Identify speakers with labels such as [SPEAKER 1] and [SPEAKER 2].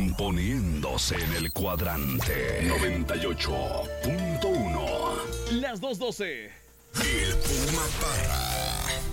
[SPEAKER 1] poniéndose en el cuadrante 98.1.
[SPEAKER 2] Las 2:12.
[SPEAKER 3] El Puma Parra.